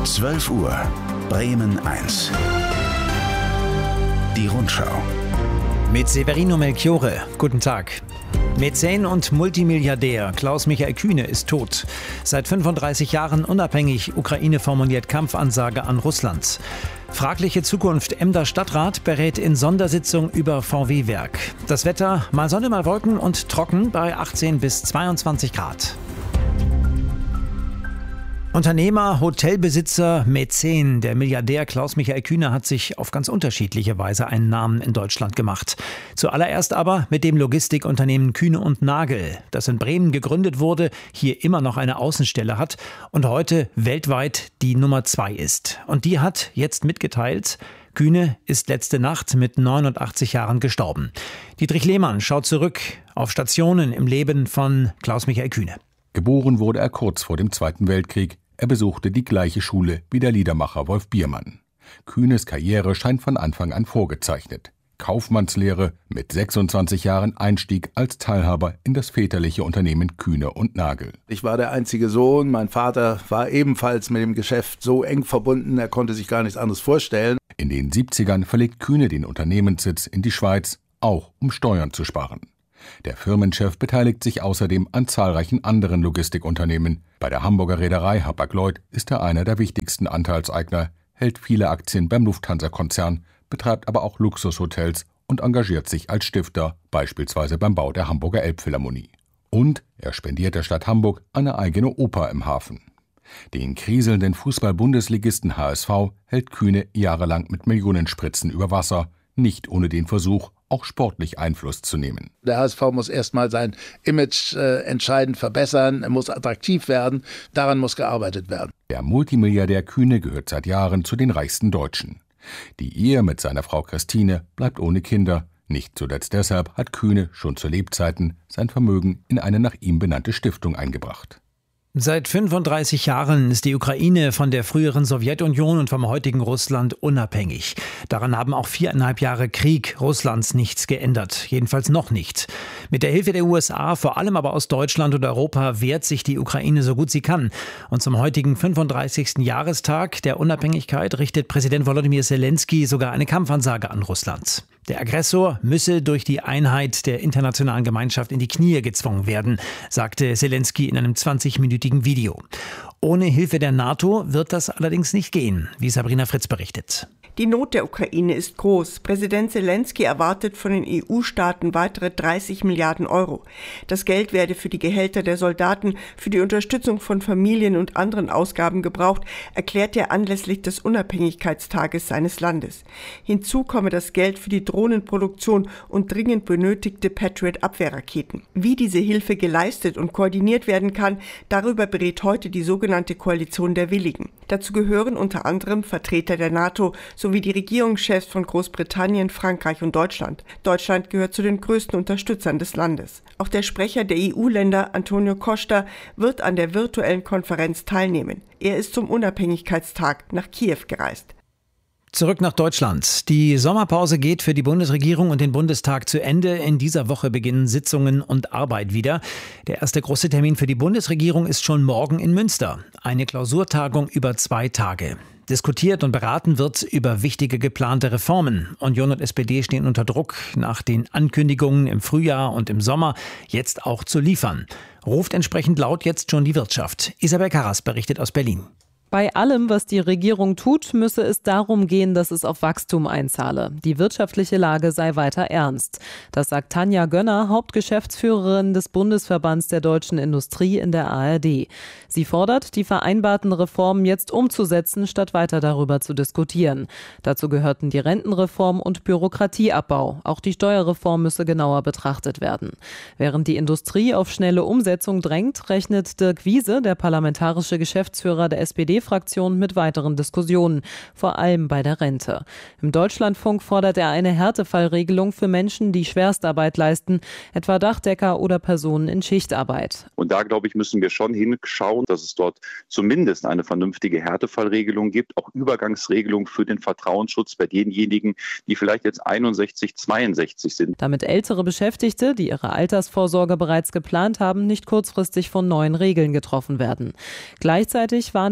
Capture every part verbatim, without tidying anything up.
zwölf Uhr, Bremen eins. Die Rundschau. Mit Severino Melchiorre. Guten Tag. Mäzen und Multimilliardär Klaus-Michael Kühne ist tot. Seit fünfunddreißig Jahren unabhängig, Ukraine formuliert Kampfansage an Russland. Fragliche Zukunft, Emder Stadtrat berät in Sondersitzung über V W-Werk. Das Wetter, mal Sonne, mal Wolken und trocken bei achtzehn bis zweiundzwanzig Grad. Unternehmer, Hotelbesitzer, Mäzen. Der Milliardär Klaus-Michael Kühne hat sich auf ganz unterschiedliche Weise einen Namen in Deutschland gemacht. Zuallererst aber mit dem Logistikunternehmen Kühne und Nagel, das in Bremen gegründet wurde, hier immer noch eine Außenstelle hat und heute weltweit die Nummer zwei ist. Und die hat jetzt mitgeteilt, Kühne ist letzte Nacht mit neunundachtzig Jahren gestorben. Dietrich Lehmann schaut zurück auf Stationen im Leben von Klaus-Michael Kühne. Geboren wurde er kurz vor dem Zweiten Weltkrieg. Er besuchte die gleiche Schule wie der Liedermacher Wolf Biermann. Kühnes Karriere scheint von Anfang an vorgezeichnet. Kaufmannslehre, mit sechsundzwanzig Jahren Einstieg als Teilhaber in das väterliche Unternehmen Kühne und Nagel. Ich war der einzige Sohn, mein Vater war ebenfalls mit dem Geschäft so eng verbunden, er konnte sich gar nichts anderes vorstellen. In den siebzigern verlegt Kühne den Unternehmenssitz in die Schweiz, auch um Steuern zu sparen. Der Firmenchef beteiligt sich außerdem an zahlreichen anderen Logistikunternehmen. Bei der Hamburger Reederei Hapag-Lloyd ist er einer der wichtigsten Anteilseigner, hält viele Aktien beim Lufthansa-Konzern, betreibt aber auch Luxushotels und engagiert sich als Stifter, beispielsweise beim Bau der Hamburger Elbphilharmonie. Und er spendiert der Stadt Hamburg eine eigene Oper im Hafen. Den kriselnden Fußball-Bundesligisten H S V hält Kühne jahrelang mit Millionenspritzen über Wasser, nicht ohne den Versuch, auch sportlich Einfluss zu nehmen. Der H S V muss erstmal sein Image äh, entscheidend verbessern, er muss attraktiv werden, daran muss gearbeitet werden. Der Multimilliardär Kühne gehört seit Jahren zu den reichsten Deutschen. Die Ehe mit seiner Frau Christine bleibt ohne Kinder. Nicht zuletzt deshalb hat Kühne schon zu Lebzeiten sein Vermögen in eine nach ihm benannte Stiftung eingebracht. Seit fünfunddreißig Jahren ist die Ukraine von der früheren Sowjetunion und vom heutigen Russland unabhängig. Daran haben auch viereinhalb Jahre Krieg Russlands nichts geändert. Jedenfalls noch nicht. Mit der Hilfe der U S A, vor allem aber aus Deutschland und Europa, wehrt sich die Ukraine so gut sie kann. Und zum heutigen fünfunddreißigsten Jahrestag der Unabhängigkeit richtet Präsident Volodymyr Zelensky sogar eine Kampfansage an Russland. Der Aggressor müsse durch die Einheit der internationalen Gemeinschaft in die Knie gezwungen werden, sagte Zelensky in einem zwanzigminütigen Video. Ohne Hilfe der NATO wird das allerdings nicht gehen, wie Sabrina Fritz berichtet. Die Not der Ukraine ist groß. Präsident Zelensky erwartet von den E U-Staaten weitere dreißig Milliarden Euro. Das Geld werde für die Gehälter der Soldaten, für die Unterstützung von Familien und anderen Ausgaben gebraucht, erklärt er anlässlich des Unabhängigkeitstages seines Landes. Hinzu komme das Geld für die Drohnenproduktion und dringend benötigte Patriot-Abwehrraketen. Wie diese Hilfe geleistet und koordiniert werden kann, darüber berät heute die sogenannte Koalition der Willigen. Dazu gehören unter anderem Vertreter der NATO sowie die Regierungschefs von Großbritannien, Frankreich und Deutschland. Deutschland gehört zu den größten Unterstützern des Landes. Auch der Sprecher der E U-Länder, Antonio Costa, wird an der virtuellen Konferenz teilnehmen. Er ist zum Unabhängigkeitstag nach Kiew gereist. Zurück nach Deutschland. Die Sommerpause geht für die Bundesregierung und den Bundestag zu Ende. In dieser Woche beginnen Sitzungen und Arbeit wieder. Der erste große Termin für die Bundesregierung ist schon morgen in Münster. Eine Klausurtagung über zwei Tage. Diskutiert und beraten wird über wichtige geplante Reformen. Union und S P D stehen unter Druck, nach den Ankündigungen im Frühjahr und im Sommer jetzt auch zu liefern. Ruft entsprechend laut jetzt schon die Wirtschaft. Isabel Karras berichtet aus Berlin. Bei allem, was die Regierung tut, müsse es darum gehen, dass es auf Wachstum einzahle. Die wirtschaftliche Lage sei weiter ernst. Das sagt Tanja Gönner, Hauptgeschäftsführerin des Bundesverbands der deutschen Industrie in der A R D. Sie fordert, die vereinbarten Reformen jetzt umzusetzen, statt weiter darüber zu diskutieren. Dazu gehörten die Rentenreform und Bürokratieabbau. Auch die Steuerreform müsse genauer betrachtet werden. Während die Industrie auf schnelle Umsetzung drängt, rechnet Dirk Wiese, der parlamentarische Geschäftsführer der S P D-Fraktion, mit weiteren Diskussionen, vor allem bei der Rente. Im Deutschlandfunk fordert er eine Härtefallregelung für Menschen, die Schwerstarbeit leisten, etwa Dachdecker oder Personen in Schichtarbeit. Und da, glaube ich, müssen wir schon hinschauen, dass es dort zumindest eine vernünftige Härtefallregelung gibt, auch Übergangsregelung für den Vertrauensschutz bei denjenigen, die vielleicht jetzt einundsechzig, zweiundsechzig sind. Damit ältere Beschäftigte, die ihre Altersvorsorge bereits geplant haben, nicht kurzfristig von neuen Regeln getroffen werden. Gleichzeitig warnt Wiese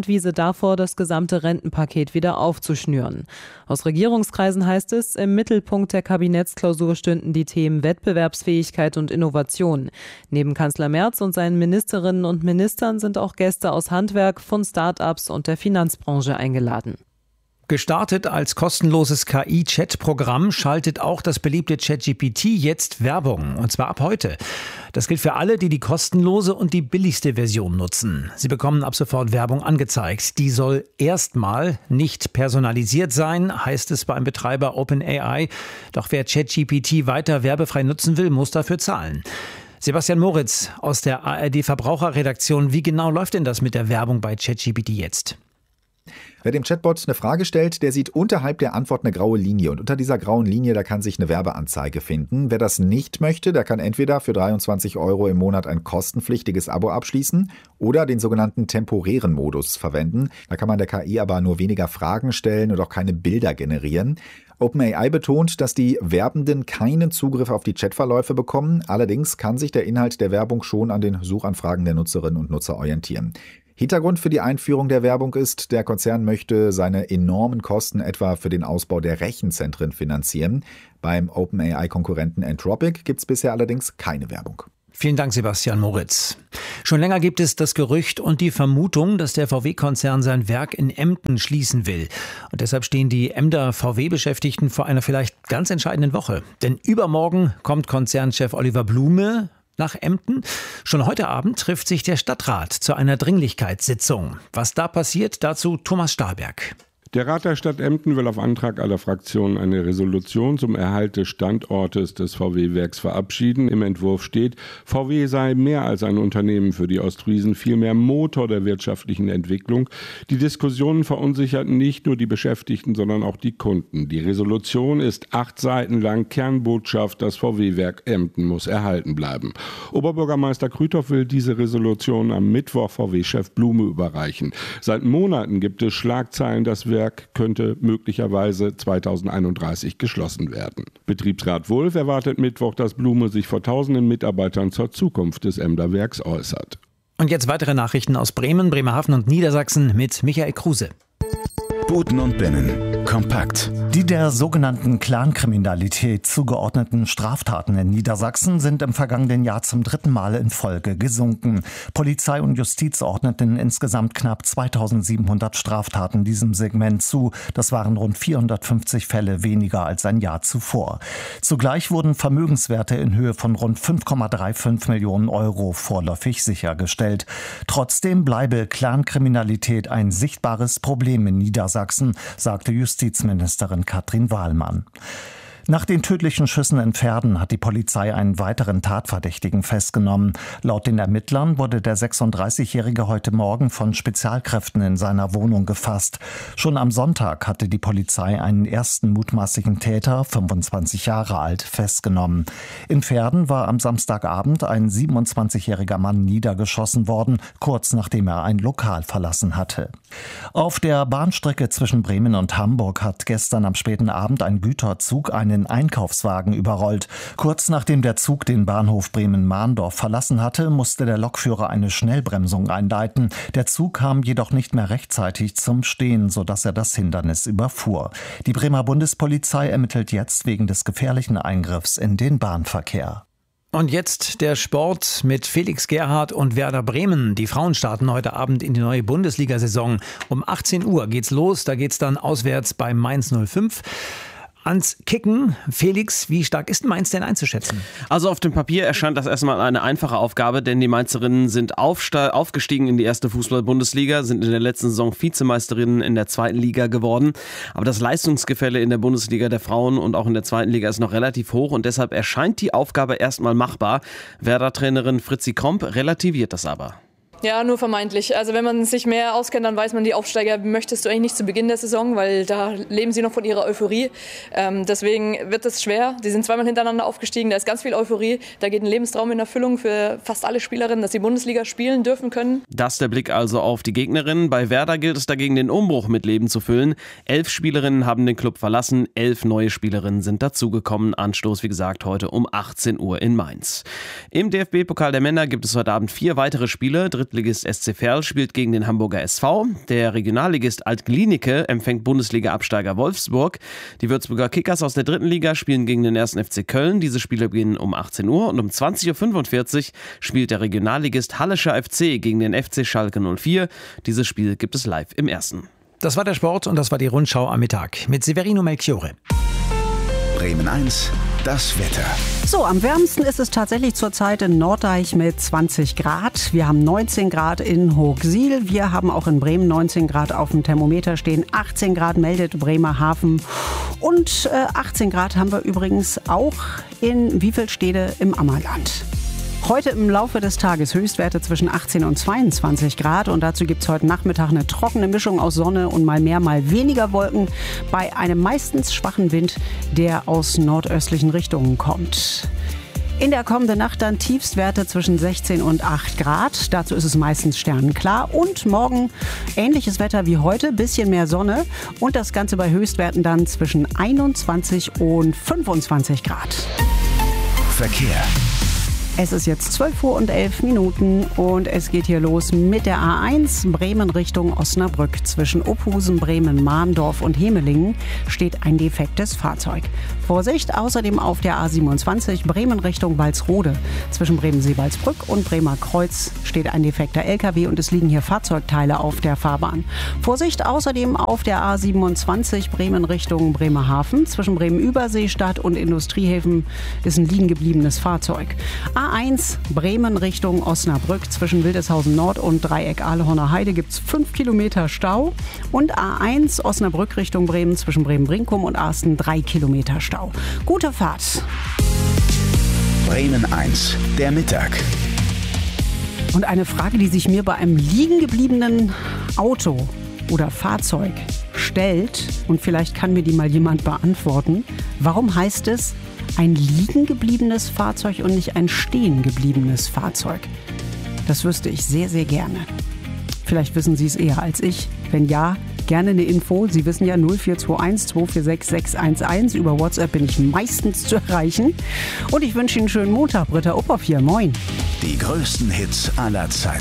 davor, das gesamte Rentenpaket wieder aufzuschnüren. Aus Regierungskreisen heißt es, im Mittelpunkt der Kabinettsklausur stünden die Themen Wettbewerbsfähigkeit und Innovation. Neben Kanzler Merz und seinen Ministerinnen und Ministern sind auch Gäste aus Handwerk, von Start-ups und der Finanzbranche eingeladen. Gestartet als kostenloses K I-Chat-Programm schaltet auch das beliebte ChatGPT jetzt Werbung, und zwar ab heute. Das gilt für alle, die die kostenlose und die billigste Version nutzen. Sie bekommen ab sofort Werbung angezeigt. Die soll erstmal nicht personalisiert sein, heißt es beim Betreiber OpenAI. Doch wer ChatGPT weiter werbefrei nutzen will, muss dafür zahlen. Sebastian Moritz aus der A R D-Verbraucherredaktion. Wie genau läuft denn das mit der Werbung bei ChatGPT jetzt? Wer dem Chatbot eine Frage stellt, der sieht unterhalb der Antwort eine graue Linie. Und unter dieser grauen Linie, da kann sich eine Werbeanzeige finden. Wer das nicht möchte, der kann entweder für dreiundzwanzig Euro im Monat ein kostenpflichtiges Abo abschließen oder den sogenannten temporären Modus verwenden. Da kann man der K I aber nur weniger Fragen stellen und auch keine Bilder generieren. OpenAI betont, dass die Werbenden keinen Zugriff auf die Chatverläufe bekommen. Allerdings kann sich der Inhalt der Werbung schon an den Suchanfragen der Nutzerinnen und Nutzer orientieren. Hintergrund für die Einführung der Werbung ist, der Konzern möchte seine enormen Kosten etwa für den Ausbau der Rechenzentren finanzieren. Beim OpenAI-Konkurrenten Anthropic gibt es bisher allerdings keine Werbung. Vielen Dank, Sebastian Moritz. Schon länger gibt es das Gerücht und die Vermutung, dass der V W-Konzern sein Werk in Emden schließen will. Und deshalb stehen die Emder V W-Beschäftigten vor einer vielleicht ganz entscheidenden Woche. Denn übermorgen kommt Konzernchef Oliver Blume nach Emden. Schon heute Abend trifft sich der Stadtrat zu einer Dringlichkeitssitzung. Was da passiert, dazu Thomas Stahlberg. Der Rat der Stadt Emden will auf Antrag aller Fraktionen eine Resolution zum Erhalt des Standortes des V W-Werks verabschieden. Im Entwurf steht, V W sei mehr als ein Unternehmen für die Ostfriesen, vielmehr Motor der wirtschaftlichen Entwicklung. Die Diskussionen verunsicherten nicht nur die Beschäftigten, sondern auch die Kunden. Die Resolution ist acht Seiten lang. Kernbotschaft, das V W-Werk Emden muss erhalten bleiben. Oberbürgermeister Krüthoff will diese Resolution am Mittwoch V W-Chef Blume überreichen. Seit Monaten gibt es Schlagzeilen, das Werk könnte möglicherweise zweitausendeinunddreißig geschlossen werden. Betriebsrat Wulff erwartet Mittwoch, dass Blume sich vor tausenden Mitarbeitern zur Zukunft des Emder Werks äußert. Und jetzt weitere Nachrichten aus Bremen, Bremerhaven und Niedersachsen mit Michael Kruse. Buten und Binnen. Kompakt. Die der sogenannten Clankriminalität zugeordneten Straftaten in Niedersachsen sind im vergangenen Jahr zum dritten Mal in Folge gesunken. Polizei und Justiz ordneten insgesamt knapp zweitausendsiebenhundert Straftaten diesem Segment zu. Das waren rund vierhundertfünfzig Fälle weniger als ein Jahr zuvor. Zugleich wurden Vermögenswerte in Höhe von rund fünf Komma fünfunddreißig Millionen Euro vorläufig sichergestellt. Trotzdem bleibe Clankriminalität ein sichtbares Problem in Niedersachsen, sagte Justizministerin Katrin Wahlmann. Nach den tödlichen Schüssen in Verden hat die Polizei einen weiteren Tatverdächtigen festgenommen. Laut den Ermittlern wurde der sechsunddreißigjährige heute Morgen von Spezialkräften in seiner Wohnung gefasst. Schon am Sonntag hatte die Polizei einen ersten mutmaßlichen Täter, fünfundzwanzig Jahre alt, festgenommen. In Verden war am Samstagabend ein siebenundzwanzigjähriger Mann niedergeschossen worden, kurz nachdem er ein Lokal verlassen hatte. Auf der Bahnstrecke zwischen Bremen und Hamburg hat gestern am späten Abend ein Güterzug einen Einkaufswagen überrollt. Kurz nachdem der Zug den Bahnhof Bremen-Mahndorf verlassen hatte, musste der Lokführer eine Schnellbremsung einleiten. Der Zug kam jedoch nicht mehr rechtzeitig zum Stehen, sodass er das Hindernis überfuhr. Die Bremer Bundespolizei ermittelt jetzt wegen des gefährlichen Eingriffs in den Bahnverkehr. Und jetzt der Sport mit Felix Gerhardt und Werder Bremen. Die Frauen starten heute Abend in die neue Bundesliga-Saison. Um achtzehn Uhr geht's los, da geht's dann auswärts bei Mainz null fünf. Ans Kicken. Felix, wie stark ist Mainz denn einzuschätzen? Also auf dem Papier erscheint das erstmal eine einfache Aufgabe, denn die Mainzerinnen sind aufste- aufgestiegen in die erste Fußball-Bundesliga, sind in der letzten Saison Vizemeisterinnen in der zweiten Liga geworden. Aber das Leistungsgefälle in der Bundesliga der Frauen und auch in der zweiten Liga ist noch relativ hoch und deshalb erscheint die Aufgabe erstmal machbar. Werder-Trainerin Fritzi Kromp relativiert das aber. Ja, nur vermeintlich. Also wenn man sich mehr auskennt, dann weiß man, die Aufsteiger möchtest du eigentlich nicht zu Beginn der Saison, weil da leben sie noch von ihrer Euphorie. Ähm, deswegen wird es schwer. Sie sind zweimal hintereinander aufgestiegen, da ist ganz viel Euphorie. Da geht ein Lebenstraum in Erfüllung für fast alle Spielerinnen, dass sie Bundesliga spielen dürfen können. Das der Blick also auf die Gegnerinnen. Bei Werder gilt es dagegen, den Umbruch mit Leben zu füllen. Elf Spielerinnen haben den Club verlassen, elf neue Spielerinnen sind dazugekommen. Anstoß, wie gesagt, heute um achtzehn Uhr in Mainz. Im D F B-Pokal der Männer gibt es heute Abend vier weitere Spiele. Drittligist S C Verl spielt gegen den Hamburger S V. Der Regionalligist Alt-Glienicke empfängt Bundesliga-Absteiger Wolfsburg. Die Würzburger Kickers aus der dritten Liga spielen gegen den ersten F C Köln. Diese Spiele beginnen um achtzehn Uhr und um zwanzig Uhr fünfundvierzig spielt der Regionalligist Hallischer F C gegen den F C Schalke null vier. Dieses Spiel gibt es live im Ersten. Das war der Sport und das war die Rundschau am Mittag mit Severino Melchiore. Bremen eins, das Wetter. So, am wärmsten ist es tatsächlich zurzeit in Norddeich mit zwanzig Grad. Wir haben neunzehn Grad in Hochsiel. Wir haben auch in Bremen neunzehn Grad auf dem Thermometer stehen. achtzehn Grad meldet Bremerhaven. Und äh, achtzehn Grad haben wir übrigens auch in Wiefelstede im Ammerland. Heute im Laufe des Tages Höchstwerte zwischen achtzehn und zweiundzwanzig Grad und dazu gibt es heute Nachmittag eine trockene Mischung aus Sonne und mal mehr, mal weniger Wolken bei einem meistens schwachen Wind, der aus nordöstlichen Richtungen kommt. In der kommenden Nacht dann Tiefstwerte zwischen sechzehn und acht Grad. Dazu ist es meistens sternenklar. Und morgen ähnliches Wetter wie heute, bisschen mehr Sonne. Und das Ganze bei Höchstwerten dann zwischen einundzwanzig und fünfundzwanzig Grad. Verkehr. Es ist jetzt zwölf Uhr und elf Minuten und es geht hier los mit der A eins Bremen Richtung Osnabrück. Zwischen Ophusen, Bremen, Mahndorf und Hemelingen steht ein defektes Fahrzeug. Vorsicht, außerdem auf der A siebenundzwanzig Bremen Richtung Walsrode. Zwischen Bremen-Seebalsbrück und Bremer Kreuz steht ein defekter L K W und es liegen hier Fahrzeugteile auf der Fahrbahn. Vorsicht, außerdem auf der A siebenundzwanzig Bremen Richtung Bremerhaven. Zwischen Bremen-Überseestadt und Industriehäfen ist ein liegen gebliebenes Fahrzeug. A eins Bremen Richtung Osnabrück. Zwischen Wildeshausen Nord und Dreieck Ahlhorner Heide gibt es fünf Kilometer Stau. Und A eins Osnabrück Richtung Bremen zwischen Bremen-Brinkum und Arsten drei Kilometer Stau. Gute Fahrt. Bremen eins, der Mittag. Und eine Frage, die sich mir bei einem liegen gebliebenen Auto oder Fahrzeug stellt, und vielleicht kann mir die mal jemand beantworten, warum heißt es ein liegen gebliebenes Fahrzeug und nicht ein stehen gebliebenes Fahrzeug? Das wüsste ich sehr, sehr gerne. Vielleicht wissen Sie es eher als ich. Wenn ja, gerne eine Info. Sie wissen ja null vier zwei eins zwei vier sechs sechs eins eins. Über WhatsApp bin ich meistens zu erreichen. Und ich wünsche Ihnen einen schönen Montag. Britta Uphoff hier. Moin. Die größten Hits aller Zeiten.